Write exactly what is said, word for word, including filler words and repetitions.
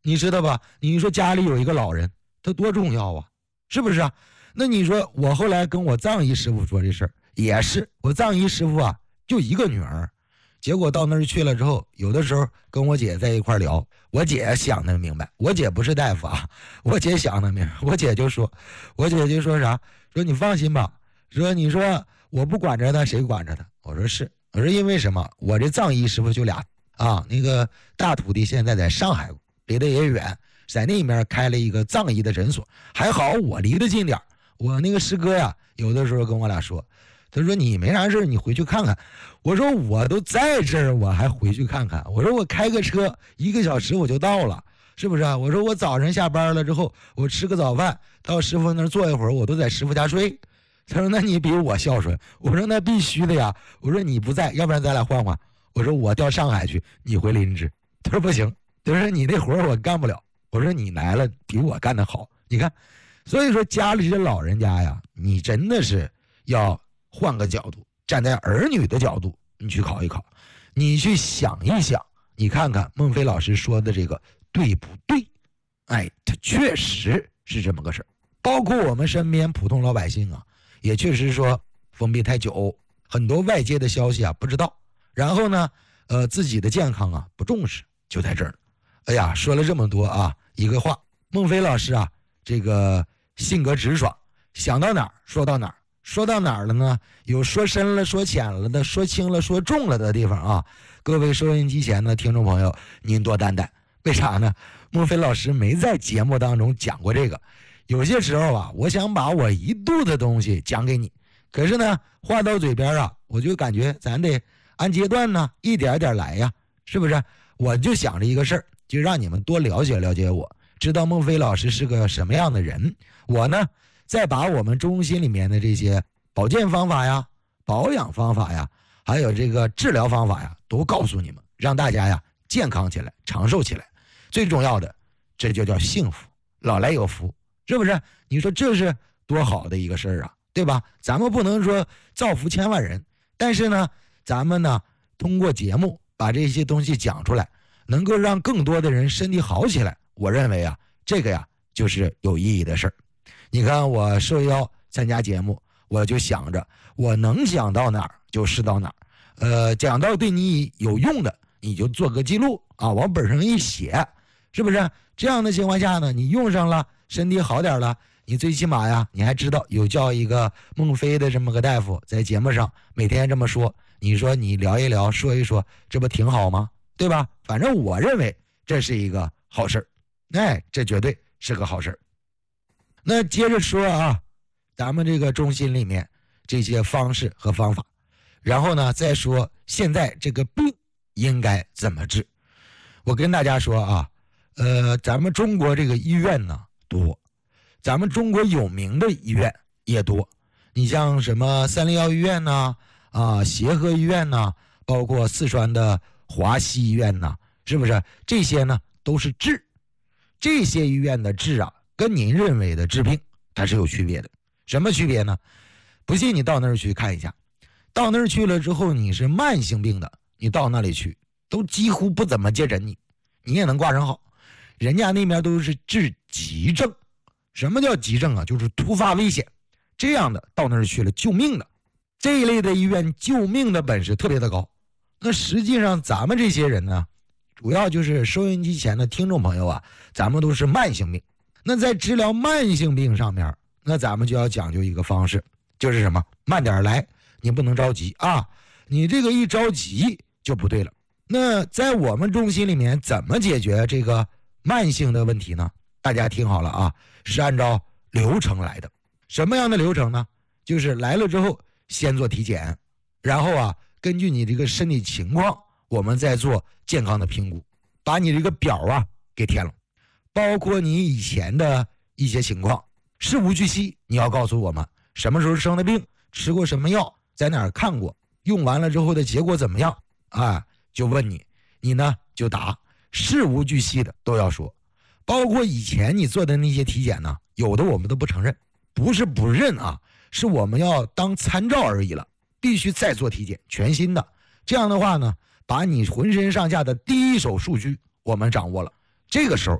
你知道吧？你说家里有一个老人，他多重要啊，是不是啊？那你说我后来跟我藏医师傅说这事儿，也是我藏医师傅啊，就一个女儿，结果到那儿去了之后，有的时候跟我姐在一块聊，我姐想的明白，我姐不是大夫啊，我姐想的明白，我姐就说，我姐就说啥，说你放心吧，说你说我不管着他，谁管着他？我说是，我说因为什么？我这藏医师傅就俩啊，那个大徒弟现在在上海，离得也远，在那边开了一个藏医的诊所，还好我离得近点，我那个师哥呀，有的时候跟我俩说。他说你没啥事你回去看看。我说我都在这儿，我还回去看看。我说我开个车一个小时我就到了，是不是啊？我说我早上下班了之后，我吃个早饭，到师傅那儿坐一会儿，我都在师傅家睡。他说那你比我孝顺。我说那必须的呀。我说你不在，要不然咱俩换换。我说我调上海去，你回林芝。他说不行，他说你那活我干不了。我说你来了比我干得好。你看，所以说家里这老人家呀，你真的是要换个角度，站在儿女的角度，你去考一考，你去想一想，你看看孟非老师说的这个对不对？哎，他确实是这么个事儿。包括我们身边普通老百姓啊，也确实说封闭太久，很多外界的消息啊不知道，然后呢，呃，自己的健康啊不重视，就在这儿。哎呀，说了这么多啊，一个话，孟非老师啊，这个性格直爽，想到哪儿说到哪儿。说到哪儿了呢？有说深了说浅了的，说轻了说重了的地方啊。各位收音机前的听众朋友，您多担待。为啥呢？孟非老师没在节目当中讲过这个。有些时候啊，我想把我一肚子东西讲给你，可是呢，话到嘴边啊，我就感觉咱得按阶段呢，一点点来呀，是不是？我就想着一个事儿，就让你们多了解了解我，知道孟非老师是个什么样的人。我呢，再把我们中心里面的这些保健方法呀、保养方法呀，还有这个治疗方法呀，都告诉你们，让大家呀健康起来、长寿起来。最重要的，这就叫幸福，老来有福，是不是？你说这是多好的一个事儿啊，对吧？咱们不能说造福千万人，但是呢，咱们呢通过节目把这些东西讲出来，能够让更多的人身体好起来。我认为啊，这个呀就是有意义的事儿。你看我受邀参加节目，我就想着我能讲到哪儿就是到哪儿，呃，讲到对你有用的，你就做个记录啊，往本上一写，是不是？这样的情况下呢，你用上了，身体好点了，你最起码呀，你还知道有叫一个孟非的这么个大夫在节目上每天这么说，你说你聊一聊，说一说，这不挺好吗？对吧？反正我认为这是一个好事儿，哎，这绝对是个好事儿。那接着说啊，咱们这个中心里面这些方式和方法，然后呢再说现在这个病应该怎么治。我跟大家说啊，呃，咱们中国这个医院呢多，咱们中国有名的医院也多。你像什么三零幺医院呢，啊，协和医院呢，包括四川的华西医院呢，是不是？这些呢都是治，这些医院的治啊，跟您认为的治病它是有区别的。什么区别呢？不信你到那儿去看一下，到那儿去了之后，你是慢性病的，你到那里去都几乎不怎么接诊你，你也能挂上号。人家那边都是治急症。什么叫急症啊？就是突发危险，这样的到那儿去了救命的，这一类的医院救命的本事特别的高。那实际上咱们这些人呢，主要就是收音机前的听众朋友啊，咱们都是慢性病。那在治疗慢性病上面，那咱们就要讲究一个方式，就是什么？慢点来，你不能着急啊！你这个一着急就不对了。那在我们中心里面怎么解决这个慢性的问题呢？大家听好了啊，是按照流程来的。什么样的流程呢？就是来了之后先做体检，然后啊根据你这个身体情况，我们再做健康的评估，把你这个表啊给填了，包括你以前的一些情况，事无巨细，你要告诉我们什么时候生的病，吃过什么药，在哪儿看过，用完了之后的结果怎么样啊？就问你，你呢就答，事无巨细的都要说。包括以前你做的那些体检呢，有的我们都不承认，不是不认啊，是我们要当参照而已了，必须再做体检，全新的。这样的话呢，把你浑身上下的第一手数据我们掌握了，这个时候